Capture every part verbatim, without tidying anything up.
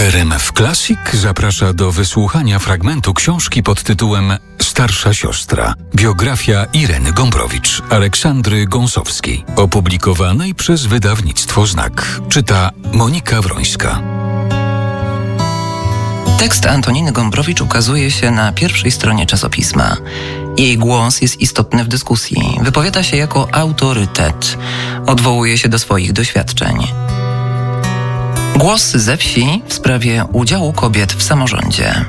R M F Classic zaprasza do wysłuchania fragmentu książki pod tytułem Starsza siostra. Biografia Ireny Gombrowicz, Aleksandry Gąsowskiej, opublikowanej przez wydawnictwo Znak. Czyta Monika Wrońska. Tekst Antoniny Gombrowicz ukazuje się na pierwszej stronie czasopisma. Jej głos jest istotny w dyskusji. Wypowiada się jako autorytet. Odwołuje się do swoich doświadczeń. Głos ze wsi w sprawie udziału kobiet w samorządzie.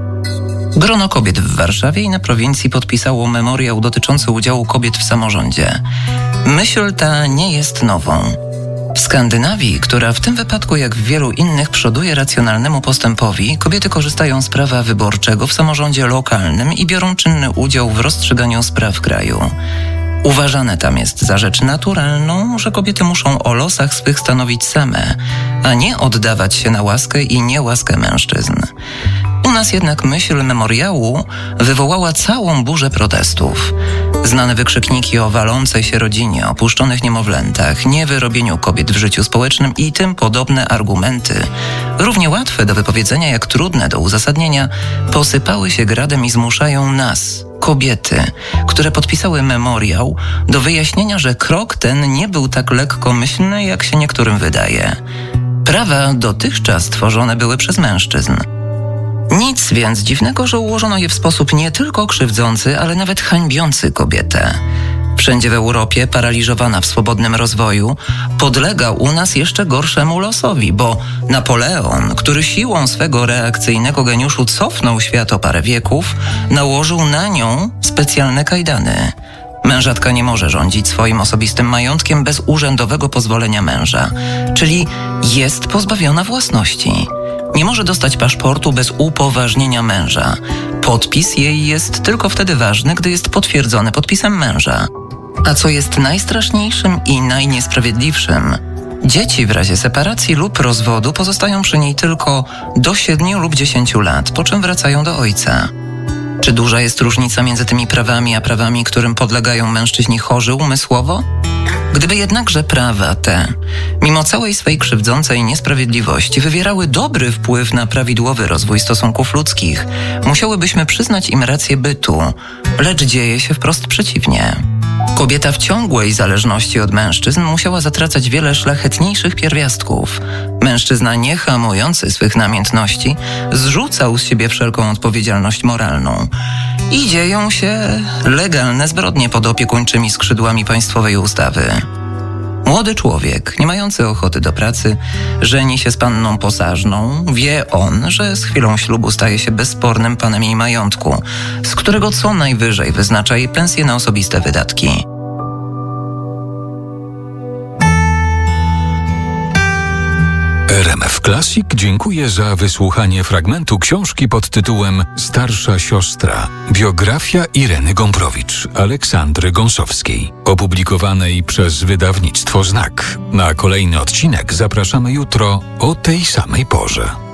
Grono kobiet w Warszawie i na prowincji podpisało memoriał dotyczący udziału kobiet w samorządzie. Myśl ta nie jest nową. W Skandynawii, która w tym wypadku jak w wielu innych przoduje racjonalnemu postępowi, kobiety korzystają z prawa wyborczego w samorządzie lokalnym i biorą czynny udział w rozstrzyganiu spraw kraju. Uważane tam jest za rzecz naturalną, że kobiety muszą o losach swych stanowić same, a nie oddawać się na łaskę i niełaskę mężczyzn. U nas jednak myśl memoriału wywołała całą burzę protestów. Znane wykrzykniki o walącej się rodzinie, opuszczonych niemowlętach, niewyrobieniu kobiet w życiu społecznym i tym podobne argumenty, równie łatwe do wypowiedzenia jak trudne do uzasadnienia, posypały się gradem i zmuszają nas, kobiety, które podpisały memoriał, do wyjaśnienia, że krok ten nie był tak lekkomyślny, jak się niektórym wydaje. Prawa dotychczas tworzone były przez mężczyzn. Nic więc dziwnego, że ułożono je w sposób nie tylko krzywdzący, ale nawet hańbiący kobietę. Wszędzie w Europie, paraliżowana w swobodnym rozwoju, podlega u nas jeszcze gorszemu losowi, bo Napoleon, który siłą swego reakcyjnego geniuszu cofnął świat o parę wieków, nałożył na nią specjalne kajdany. Mężatka nie może rządzić swoim osobistym majątkiem bez urzędowego pozwolenia męża, czyli jest pozbawiona własności. Nie może dostać paszportu bez upoważnienia męża. Podpis jej jest tylko wtedy ważny, gdy jest potwierdzony podpisem męża. A co jest najstraszniejszym i najniesprawiedliwszym, dzieci w razie separacji lub rozwodu pozostają przy niej tylko do siedmiu lub dziesięciu lat, po czym wracają do ojca. Czy duża jest różnica między tymi prawami a prawami, którym podlegają mężczyźni chorzy umysłowo? Gdyby jednakże prawa te, mimo całej swej krzywdzącej niesprawiedliwości, wywierały dobry wpływ na prawidłowy rozwój stosunków ludzkich, musiałybyśmy przyznać im rację bytu, lecz dzieje się wprost przeciwnie. Kobieta w ciągłej zależności od mężczyzn musiała zatracać wiele szlachetniejszych pierwiastków. Mężczyzna nie hamujący swych namiętności zrzucał z siebie wszelką odpowiedzialność moralną. I dzieją się legalne zbrodnie pod opiekuńczymi skrzydłami państwowej ustawy. Młody człowiek, nie mający ochoty do pracy, żeni się z panną posażną, wie on, że z chwilą ślubu staje się bezspornym panem jej majątku, z którego co najwyżej wyznacza jej pensję na osobiste wydatki. R M F Classic dziękuję za wysłuchanie fragmentu książki pod tytułem Starsza siostra. Biografia Ireny Gombrowicz, Aleksandry Gąsowskiej, opublikowanej przez wydawnictwo Znak. Na kolejny odcinek zapraszamy jutro o tej samej porze.